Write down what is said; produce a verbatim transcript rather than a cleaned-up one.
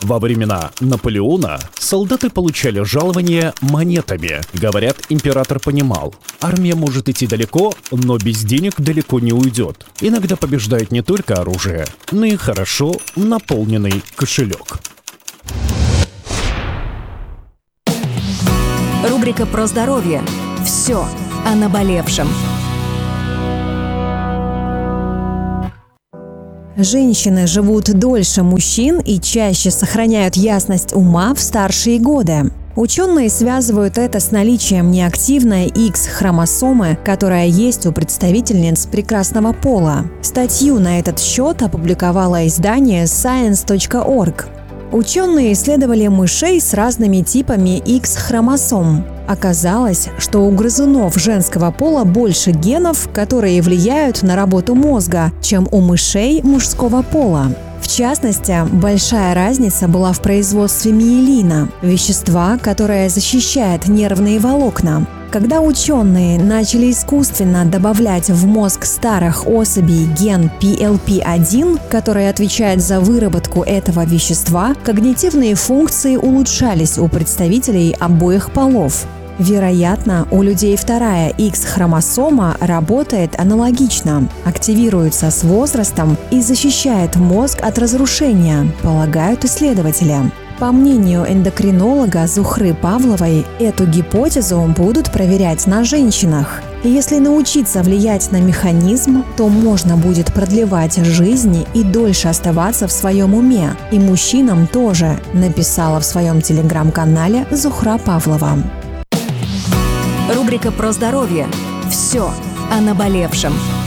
Во времена Наполеона солдаты получали жалование монетами. Говорят, император понимал, армия может идти далеко, но без денег далеко не уйдет. Иногда побеждает не только оружие, но и хорошо наполненный кошелек. Рубрика про здоровье. Все о наболевшем. Женщины живут дольше мужчин и чаще сохраняют ясность ума в старшие годы. Ученые связывают это с наличием неактивной X-хромосомы, которая есть у представительниц прекрасного пола. Статью на этот счет опубликовало издание сайенс точка орг. Ученые исследовали мышей с разными типами X-хромосом. Оказалось, что у грызунов женского пола больше генов, которые влияют на работу мозга, чем у мышей мужского пола. В частности, большая разница была в производстве миелина – вещества, которое защищает нервные волокна. Когда ученые начали искусственно добавлять в мозг старых особей ген пи эл пи один, который отвечает за выработку этого вещества, когнитивные функции улучшались у представителей обоих полов. Вероятно, у людей вторая X-хромосома работает аналогично, активируется с возрастом и защищает мозг от разрушения, полагают исследователи. По мнению эндокринолога Зухры Павловой, эту гипотезу будут проверять на женщинах. И если научиться влиять на механизм, то можно будет продлевать жизнь и дольше оставаться в своем уме. И мужчинам тоже, написала в своем телеграм-канале Зухра Павлова. Рубрика про здоровье. Все о наболевшем.